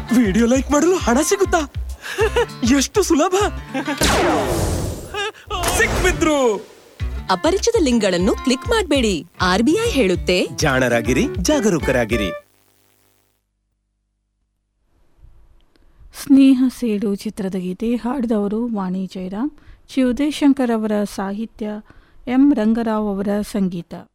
Video like ಮಾಡಲು ಹಣ ಸಿಗುತ್ತಾ? ಎಷ್ಟು ಸುಲಭ! ಸಿಕ್ಬಿದ್ರು. ಅಪರಿಚಿತ ಲಿಂಕ್ಗಳನ್ನು ಕ್ಲಿಕ್ ಮಾಡಬೇಡಿ. RBI ಹೇಳುತ್ತೆ, ಜಾಣರಾಗಿರಿ, ಜಾಗರೂಕರಾಗಿರಿ. ಸ್ನೇಹ ಸೇಡು ಚಿತ್ರದ ಗೀತೆ ಹಾಡಿದವರು ವಾಣಿ ಜಯರಾಮ್, ಚಿ ಉದಯಶಂಕರ್ ಅವರ ಸಾಹಿತ್ಯ, ಎಂ ರಂಗರಾವ್ ಅವರ ಸಂಗೀತ.